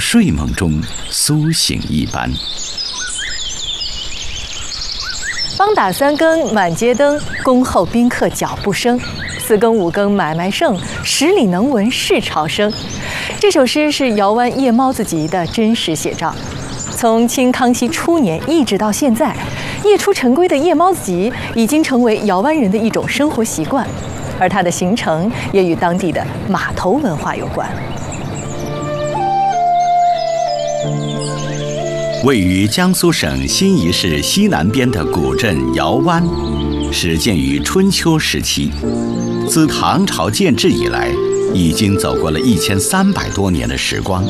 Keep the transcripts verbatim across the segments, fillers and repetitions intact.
睡梦中苏醒一般。 梆打三更满街灯，恭候宾客脚步声。四更五更买卖盛，十里能闻市潮声。这首诗是姚湾夜猫子集的真实写照。从清康熙初年一直到现在，夜出晨归的夜猫子集已经成为姚湾人的一种生活习惯，而它的形成也与当地的码头文化有关。 位于江苏省新沂市西南边的古镇姚湾，始建于春秋时期，自唐朝建制以来，已经走过了一千三百多年的时光。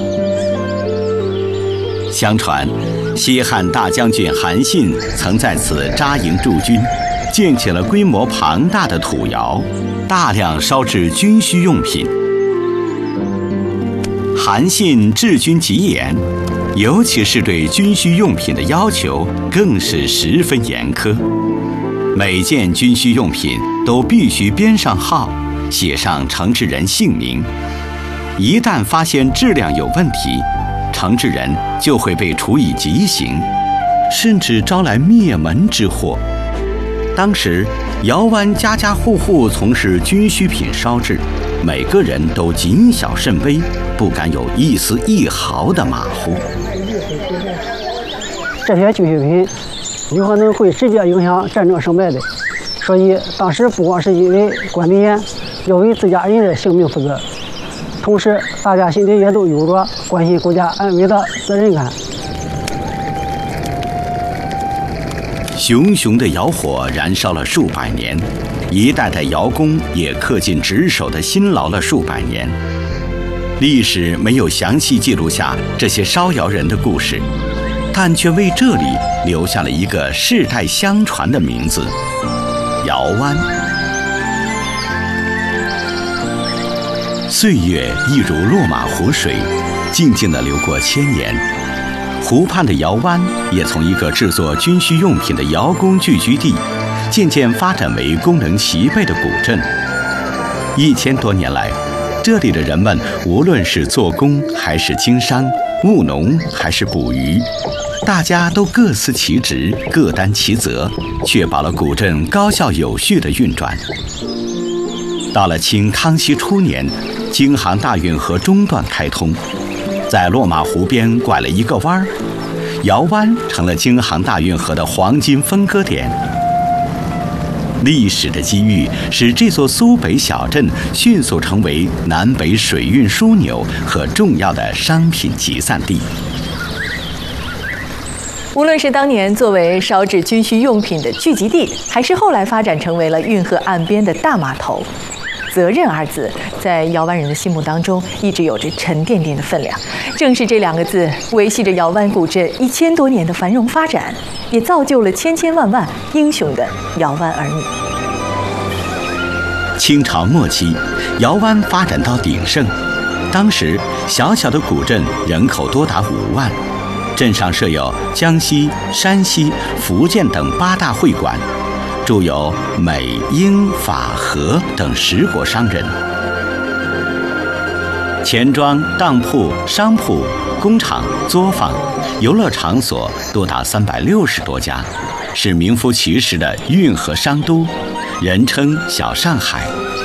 相传，西汉大将军韩信曾在此扎营驻军，建起了规模庞大的土窑，大量烧制军需用品。韩信治军极严，尤其是对军需用品的要求更是十分严苛。每件军需用品都必须编上号，写上承制人姓名。一旦发现质量有问题，承制人就会被处以极刑，甚至招来灭门之祸。当时，姚湾家家户户从事军需品烧制，每个人都谨小慎微，不敢有一丝一毫的马虎。 这些军需品有可能会直接影响战争胜败的，所以当时不光是因为管得严，要为自家人的性命负责，同时大家心里也都有着关心国家安危的责任感。 熊熊的窑火燃烧了数百年，一代代窑工也恪尽职守的辛劳了数百年。历史没有详细记录下这些烧窑人的故事，但却为这里留下了一个世代相传的名字——姚湾。岁月一如落马湖水，静静地流过千年。湖畔的姚湾也从一个制作军需用品的窑工聚居地，渐渐发展为功能齐备的古镇。一千多年来，这里的人们无论是做工还是经商、务农还是捕鱼，大家都各司其职，各担其责，确保了古镇高效有序的运转。到了清康熙初年，京杭大运河中段开通，在落马湖边拐了一个弯儿，姚湾成了京杭大运河的黄金分割点。历史的机遇使这座苏北小镇迅速成为南北水运枢纽和重要的商品集散地。 无论是当年作为烧制军需用品的聚集地，还是后来发展成为了运河岸边的大码头，责任二字在姚湾人的心目当中一直有着沉甸甸的分量。正是这两个字维系着姚湾古镇一千多年的繁荣发展，也造就了千千万万英雄的姚湾儿女。 清朝末期，姚湾发展到鼎盛，当时小小的古镇人口多达五万，镇上设有江西、山西、福建等八大会馆，驻有美、英、法、和等十国商人。钱庄、当铺、商铺、工厂、作坊、游乐场所多达三百六十多家，是名副其实的运河商都，人称小上海。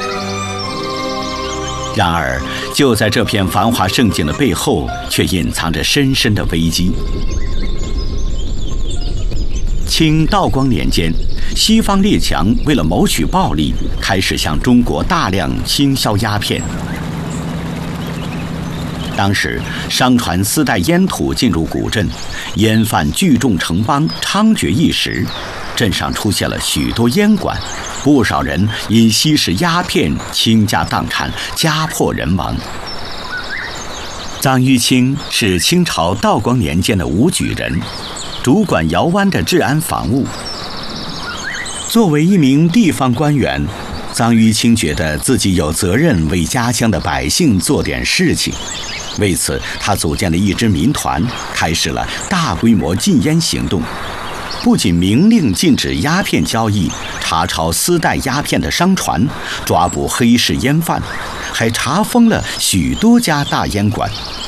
然而，就在这片繁华盛景的背后，却隐藏着深深的危机。清道光年间，西方列强为了谋取暴利，开始向中国大量倾销鸦片。当时，商船私带烟土进入古镇，烟贩聚众成帮，猖獗一时，镇上出现了许多烟馆，不少人因吸食鸦片倾家荡产，家破人亡。臧玉清是清朝道光年间的武举人，主管姚湾的治安防务。作为一名地方官员，臧玉清觉得自己有责任为家乡的百姓做点事情。为此，他组建了一支民团，开始了大规模禁烟行动。不仅明令禁止鸦片交易，查抄私带鸦片的商船，抓捕黑市烟贩，还查封了许多家大烟馆。